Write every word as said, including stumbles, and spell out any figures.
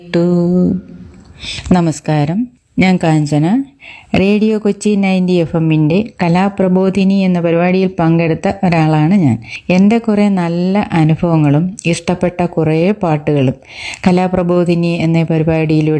To നമസ്കാരം, ഞാൻ കാഞ്ചന. Radio Kochi ninety F എമ്മിൻ്റെ കലാപ്രബോധിനി എന്ന പരിപാടിയിൽ പങ്കെടുത്ത ഒരാളാണ് ഞാൻ. എൻ്റെ കുറേ നല്ല അനുഭവങ്ങളും ഇഷ്ടപ്പെട്ട കുറേ പാട്ടുകളും കലാപ്രബോധിനി എന്ന പരിപാടിയിലൂടെ